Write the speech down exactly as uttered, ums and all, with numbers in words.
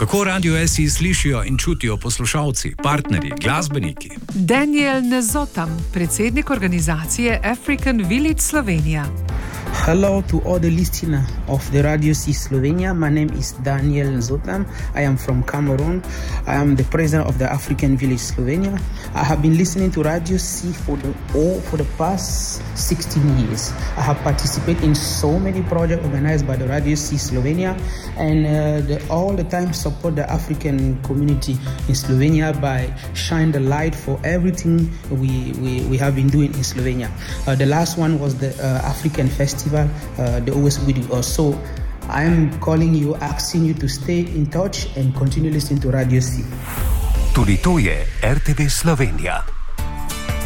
Kako Radio S I slišijo in čutijo poslušalci, partnerji, glasbeniki? Daniel Nezotam, predsednik organizacije African Village Slovenia. Hello to all the listeners of the Radio C Slovenia. My name is Daniel Nzotam. I am from Cameroon. I am the president of the African Village Slovenia. I have been listening to Radio C for the oh, for the past sixteen years. I have participated in so many projects organized by the Radio C Slovenia, and uh, the, all the time support the African community in Slovenia by shining the light for everything we, we, we have been doing in Slovenia. Uh, the last one was the uh, African Festival. Uh, they always with us. So I'm calling you, asking you to stay in touch and continue listening to Radio C. Tudi to je R T V Slovenija.